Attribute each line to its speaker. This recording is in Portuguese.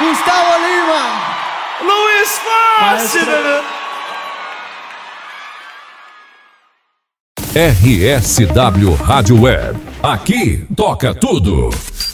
Speaker 1: Gustavo Lima,
Speaker 2: Luiz Fácil.
Speaker 3: RSW Rádio Web. Aqui toca tudo.